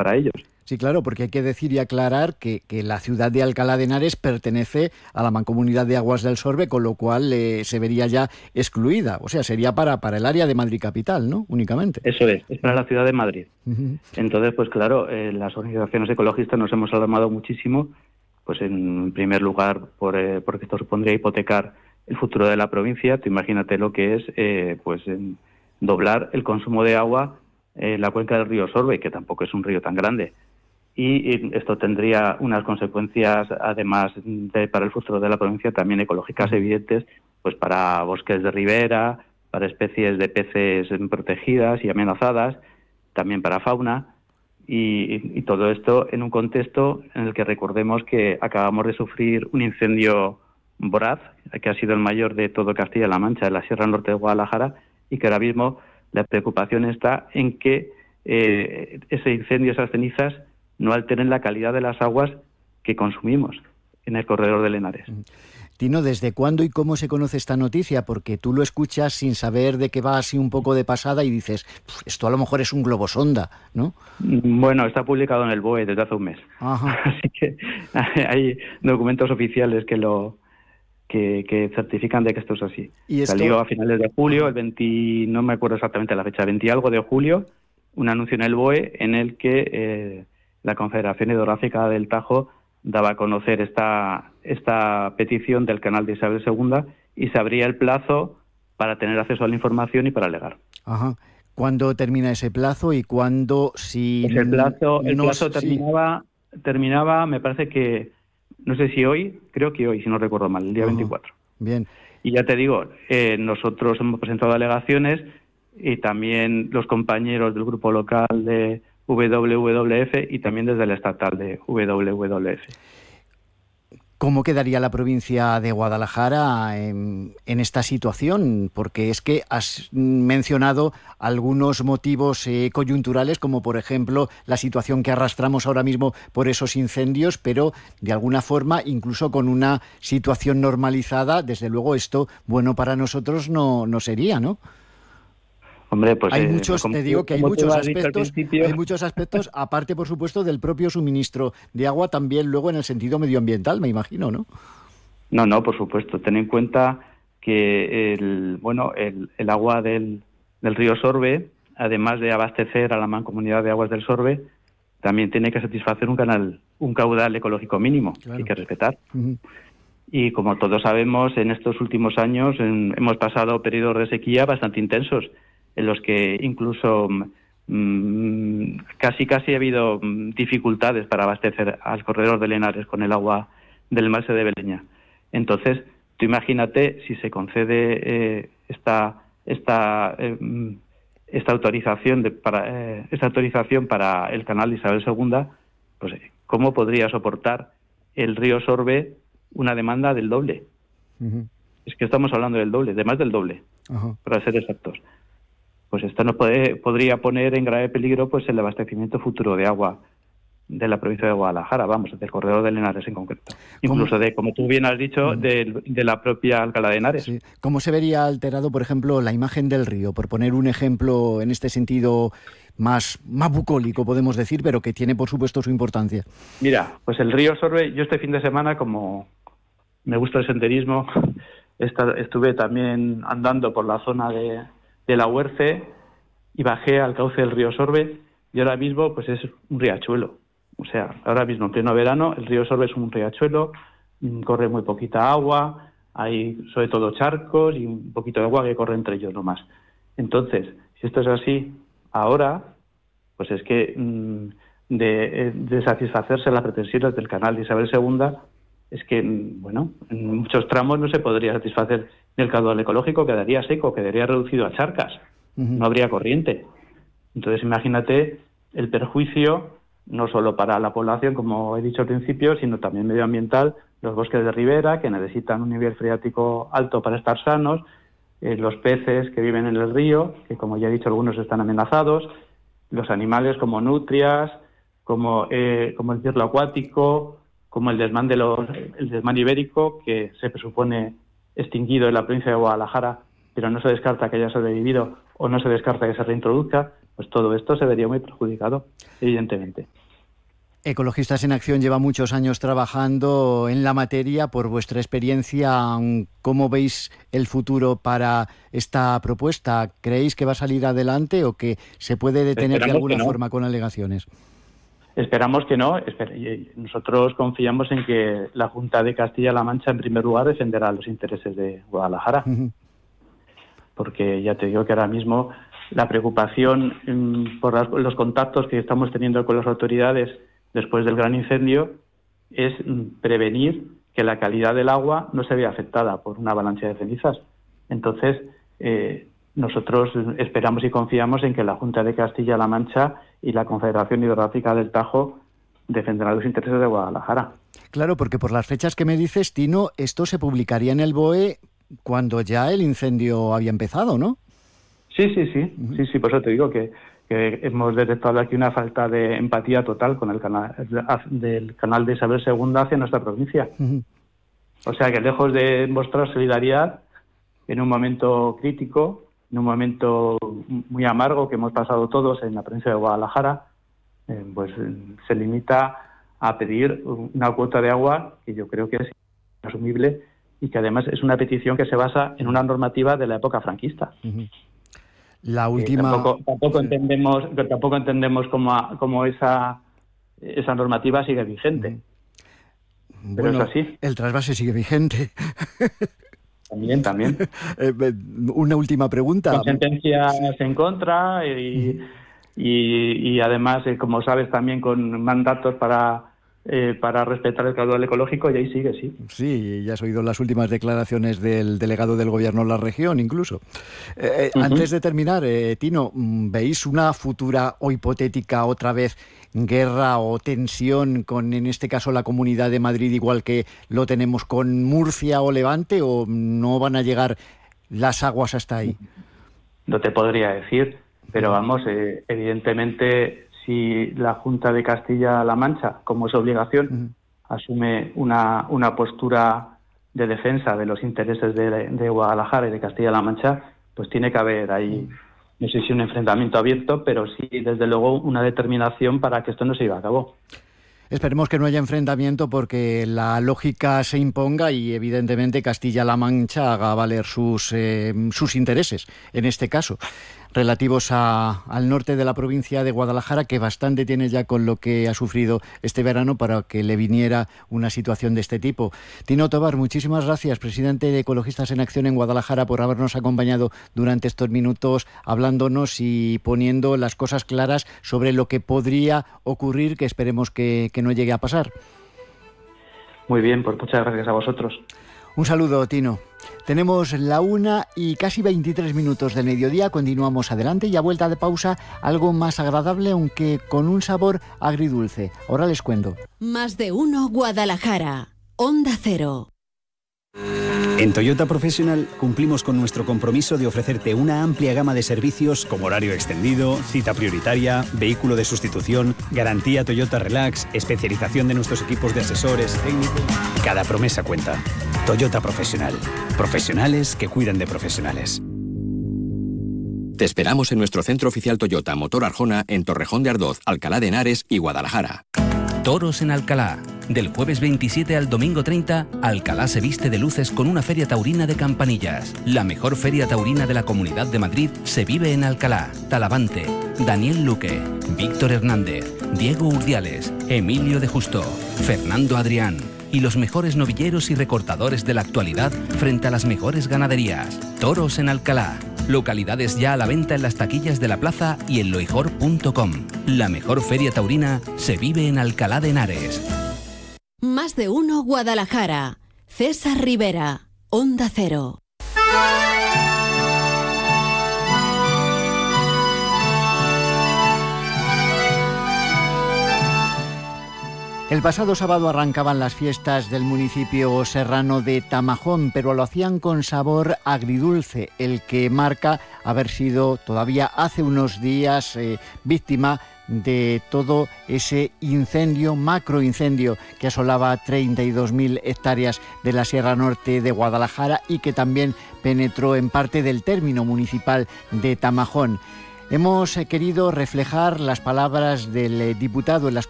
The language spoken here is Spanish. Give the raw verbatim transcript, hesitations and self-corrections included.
para ellos. Sí, claro, porque hay que decir y aclarar que, que la ciudad de Alcalá de Henares pertenece a la Mancomunidad de Aguas del Sorbe, con lo cual eh, se vería ya excluida. O sea, sería para, para el área de Madrid capital, ¿no? Únicamente. Eso es, es para la ciudad de Madrid. Uh-huh. Entonces, pues claro, eh, las organizaciones ecologistas nos hemos alarmado muchísimo, pues en primer lugar, por, eh, porque esto supondría hipotecar el futuro de la provincia. Tú imagínate lo que es, eh, pues, en doblar el consumo de agua en la cuenca del río Sorbe, que tampoco es un río tan grande. Y esto tendría unas consecuencias, además de para el futuro de la provincia, también ecológicas evidentes, pues para bosques de ribera, para especies de peces protegidas y amenazadas, también para fauna, y, y todo esto en un contexto en el que recordemos que acabamos de sufrir un incendio voraz, que ha sido el mayor de todo Castilla-La Mancha, en la Sierra Norte de Guadalajara, y que ahora mismo la preocupación está en que eh, ese incendio, esas cenizas, no alteren la calidad de las aguas que consumimos en el corredor del Henares. Tino, ¿desde cuándo y cómo se conoce esta noticia? Porque tú lo escuchas sin saber de qué va así un poco de pasada y dices, esto a lo mejor es un globosonda, ¿no? Bueno, está publicado en el B O E desde hace un mes. Ajá. Así que hay documentos oficiales que lo que, que certifican de que esto es así. ¿Y esto? Salió a finales de julio, el veinte, no me acuerdo exactamente la fecha, veinte algo de julio, un anuncio en el B O E en el que eh, la Confederación Hidrográfica del Tajo daba a conocer esta, esta petición del canal de Isabel segunda y se abría el plazo para tener acceso a la información y para alegar. Ajá. ¿Cuándo termina ese plazo y cuándo si pues el plazo el no, plazo terminaba sí. terminaba me parece que no sé si hoy, creo que hoy, si no recuerdo mal, el día Ajá. veinticuatro. Bien. Y ya te digo, eh, nosotros hemos presentado alegaciones y también los compañeros del grupo local de W W F y también desde el estatal de W W F. ¿Cómo quedaría la provincia de Guadalajara en, en esta situación? Porque es que has mencionado algunos motivos eh, coyunturales, como por ejemplo la situación que arrastramos ahora mismo por esos incendios, pero de alguna forma, incluso con una situación normalizada, desde luego esto bueno para nosotros no, no sería, ¿no? Hombre, pues hay eh, muchos, como, te digo que hay muchos aspectos, principio... hay muchos aspectos, aparte por supuesto del propio suministro de agua, también luego en el sentido medioambiental, me imagino, ¿no? No, no, por supuesto. Ten en cuenta que el, bueno, el, el agua del, del río Sorbe, además de abastecer a la Mancomunidad de Aguas del Sorbe, también tiene que satisfacer un canal, un caudal ecológico mínimo, claro. Que hay que respetar. Uh-huh. Y como todos sabemos, en estos últimos años en, hemos pasado periodos de sequía bastante intensos, en los que incluso mmm, casi casi ha habido mmm, dificultades para abastecer al corredor del Henares con el agua del embalse de Beleña. Entonces, tú imagínate si se concede eh, esta esta eh, esta autorización de, para eh, esta autorización para el canal de Isabel segunda, pues cómo podría soportar el río Sorbe una demanda del doble. Uh-huh. Es que estamos hablando del doble, de más del doble, uh-huh. para ser exactos. Pues esto no puede, podría poner en grave peligro pues el abastecimiento futuro de agua de la provincia de Guadalajara, vamos, del corredor del Henares en concreto. Incluso de, como tú bien has dicho, de, de la propia Alcalá de Henares. Sí. ¿Cómo se vería alterado, por ejemplo, la imagen del río? Por poner un ejemplo en este sentido más, más bucólico, podemos decir, pero que tiene, por supuesto, su importancia. Mira, pues el río Sorbe, yo este fin de semana, como me gusta el senderismo, estuve también andando por la zona de, de la Huerce y bajé al cauce del río Sorbe y ahora mismo pues es un riachuelo. O sea, ahora mismo en pleno verano el río Sorbe es un riachuelo, corre muy poquita agua, hay sobre todo charcos y un poquito de agua que corre entre ellos nomás. Entonces, si esto es así ahora, pues es que mmm, de, de satisfacerse las pretensiones del canal de Isabel segunda, es que, bueno, en muchos tramos no se podría satisfacer ni el caudal ecológico, quedaría seco, quedaría reducido a charcas, uh-huh. no habría corriente. Entonces, imagínate el perjuicio, no solo para la población, como he dicho al principio, sino también medioambiental, los bosques de ribera, que necesitan un nivel freático alto para estar sanos, eh, los peces que viven en el río, que como ya he dicho, algunos están amenazados, los animales como nutrias, como, eh, como el ciervo acuático, como el desmán, de los, el desmán ibérico, que se presupone extinguido en la provincia de Guadalajara, pero no se descarta que haya sobrevivido o no se descarta que se reintroduzca. pues todo esto se vería muy perjudicado, evidentemente. Ecologistas en Acción lleva muchos años trabajando en la materia. Por vuestra experiencia, ¿cómo veis el futuro para esta propuesta? ¿Creéis que va a salir adelante o que se puede detener Esperamos de alguna no. forma con alegaciones? Esperamos que no. Nosotros confiamos en que la Junta de Castilla-La Mancha, en primer lugar, defenderá los intereses de Guadalajara. Uh-huh. Porque ya te digo que ahora mismo la preocupación mmm, por las, los contactos que estamos teniendo con las autoridades después del gran incendio es prevenir que la calidad del agua no se vea afectada por una avalancha de cenizas. Entonces, eh, nosotros esperamos y confiamos en que la Junta de Castilla-La Mancha y la Confederación Hidrográfica del Tajo defenderán los intereses de Guadalajara. Claro, porque por las fechas que me dices, Tino, esto se publicaría en el B O E cuando ya el incendio había empezado, ¿no? Sí, sí, sí. Uh-huh. Sí, sí, por eso te digo que que hemos detectado aquí una falta de empatía total con el canal del canal de Isabel segunda hacia nuestra provincia. Uh-huh. O sea que lejos de mostrar solidaridad en un momento crítico, en un momento muy amargo que hemos pasado todos en la provincia de Guadalajara, eh, pues se limita a pedir una cuota de agua que yo creo que es inasumible y que además es una petición que se basa en una normativa de la época franquista. Uh-huh. La última... Eh, tampoco tampoco sí. entendemos tampoco entendemos cómo, cómo esa esa normativa sigue vigente. Bueno, pero es así. El trasvase sigue vigente. También, también. eh, una última pregunta. Con sentencias en contra y, uh-huh. y, y además, eh, como sabes, también con mandatos para... Eh, para respetar el caudal ecológico, y ahí sigue, sí. Sí, ya has oído las últimas declaraciones del delegado del Gobierno en la región, incluso. Eh, uh-huh. Antes de terminar, eh, Tino, ¿veis una futura o hipotética otra vez guerra o tensión con, en este caso, la Comunidad de Madrid, igual que lo tenemos con Murcia o Levante, o no van a llegar las aguas hasta ahí? No te podría decir, pero vamos, eh, evidentemente... Si la Junta de Castilla-La Mancha, como es obligación, uh-huh. asume una, una postura de defensa de los intereses de, de Guadalajara y de Castilla-La Mancha, pues tiene que haber ahí, no sé si un enfrentamiento abierto, pero sí, desde luego, una determinación para que esto no se lleve a cabo. Esperemos que no haya enfrentamiento porque la lógica se imponga y evidentemente Castilla-La Mancha haga valer sus, eh, sus intereses, en este caso, relativos a, al norte de la provincia de Guadalajara, que bastante tiene ya con lo que ha sufrido este verano para que le viniera una situación de este tipo. Tino Tobar, muchísimas gracias, presidente de Ecologistas en Acción en Guadalajara, por habernos acompañado durante estos minutos hablándonos y poniendo las cosas claras sobre lo que podría ocurrir, que esperemos que, que no llegue a pasar. Muy bien, pues muchas gracias a vosotros. Un saludo, Tino. Tenemos la una y casi veintitrés minutos del mediodía. Continuamos adelante y a vuelta de pausa algo más agradable, aunque con un sabor agridulce. Ahora les cuento. Más de uno Guadalajara. Onda Cero. En Toyota Professional cumplimos con nuestro compromiso de ofrecerte una amplia gama de servicios como horario extendido, cita prioritaria, vehículo de sustitución, garantía Toyota Relax, especialización de nuestros equipos de asesores técnicos. Cada promesa cuenta. Toyota Professional. Profesionales que cuidan de profesionales. Te esperamos en nuestro centro oficial Toyota Motor Arjona en Torrejón de Ardoz, Alcalá de Henares y Guadalajara. Toros en Alcalá. Del jueves veintisiete al domingo treinta, Alcalá se viste de luces con una feria taurina de campanillas. La mejor feria taurina de la Comunidad de Madrid se vive en Alcalá. Talavante, Daniel Luque, Víctor Hernández, Diego Urdiales, Emilio de Justo, Fernando Adrián y los mejores novilleros y recortadores de la actualidad frente a las mejores ganaderías. Toros en Alcalá. Localidades ya a la venta en las taquillas de la plaza y en loijor punto com. La mejor feria taurina se vive en Alcalá de Henares. Más de uno Guadalajara. César Rivera, Onda Cero. El pasado sábado arrancaban las fiestas del municipio serrano de Tamajón, pero lo hacían con sabor agridulce, el que marca haber sido todavía hace unos días eh, víctima de todo ese incendio, macroincendio que asolaba treinta y dos mil hectáreas de la Sierra Norte de Guadalajara y que también penetró en parte del término municipal de Tamajón. Hemos querido reflejar las palabras del diputado en las